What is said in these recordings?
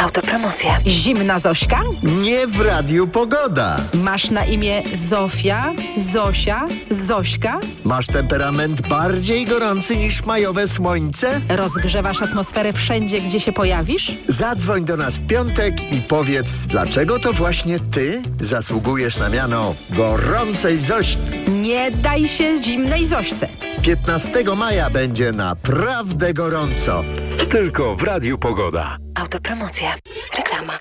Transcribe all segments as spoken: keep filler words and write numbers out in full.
Autopromocja. Zimna Zośka? Nie w Radiu Pogoda. Masz na imię Zofia, Zosia, Zośka? Masz temperament bardziej gorący niż majowe słońce? Rozgrzewasz atmosferę wszędzie, gdzie się pojawisz? Zadzwoń do nas w piątek i powiedz, dlaczego to właśnie ty zasługujesz na miano gorącej Zośki. Nie daj się zimnej Zośce. piętnastego maja będzie naprawdę gorąco. Tylko w Radiu Pogoda. Autopromocja. Reklama.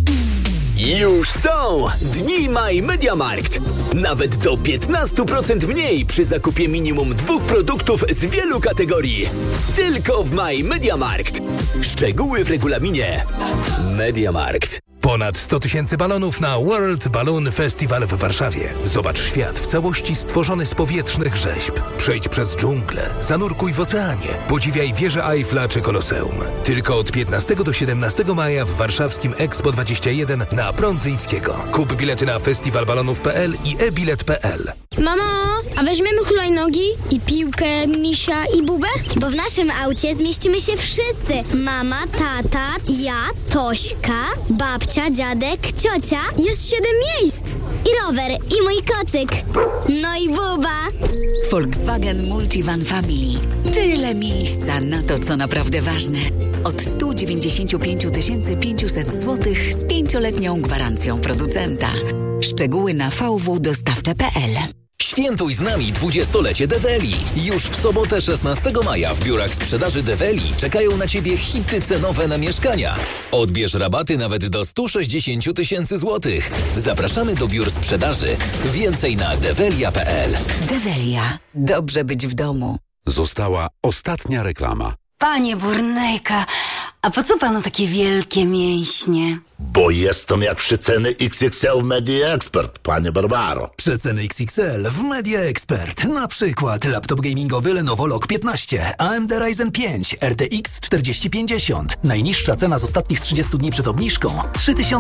Już są Dni Maj Mediamarkt. Nawet do piętnaście procent mniej przy zakupie minimum dwóch produktów z wielu kategorii. Tylko w Maj Mediamarkt. Szczegóły w regulaminie. Mediamarkt. Ponad sto tysięcy balonów na World Balloon Festival w Warszawie. Zobacz świat w całości stworzony z powietrznych rzeźb. Przejdź przez dżunglę, zanurkuj w oceanie, podziwiaj wieżę Eiffla czy Koloseum. Tylko od piętnastego do siedemnastego maja w warszawskim Expo dwadzieścia jeden na Prądzyńskiego. Kup bilety na festiwalbalonów kropka p l i e bilet kropka p l. Mamo, a weźmiemy hulajnogi i piłkę, misia i bubę? Bo w naszym aucie zmieścimy się wszyscy. Mama, tata, ja, Tośka, babcia, dziadek, ciocia. Jest siedem miejsc. I rower, i mój kocyk. No i buba. Volkswagen Multivan Family. Tyle miejsca na to, co naprawdę ważne. Od sto dziewięćdziesiąt pięć tysięcy pięćset złotych z pięcioletnią gwarancją producenta. Szczegóły na v w dostawcze kropka p l. Świętuj z nami dwudziestolecie Develi. Już w sobotę szesnastego maja w biurach sprzedaży Develi czekają na Ciebie hity cenowe na mieszkania. Odbierz rabaty nawet do sto sześćdziesiąt tysięcy złotych. Zapraszamy do biur sprzedaży. Więcej na develia kropka p l. Develia. Dobrze być w domu. Została ostatnia reklama. Panie Burnejka, a po co panu takie wielkie mięśnie? Bo jestem jak przeceny X X L w Media Expert, panie Barbaro. Przeceny X X L w Media Expert. Na przykład laptop gamingowy Lenovo Log piętnaście, A M D Ryzen pięć, R T X czterdzieści pięćdziesiąt. Najniższa cena z ostatnich trzydziestu dni przed obniżką trzy tysiące